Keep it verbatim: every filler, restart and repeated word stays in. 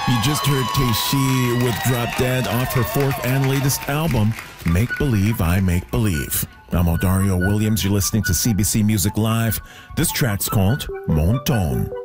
You just heard Teishi with Drop Dead off her fourth and latest album, Make Believe I Make Believe. I'm Odario Williams. You're listening to C B C Music Live. This track's called Mon Ton.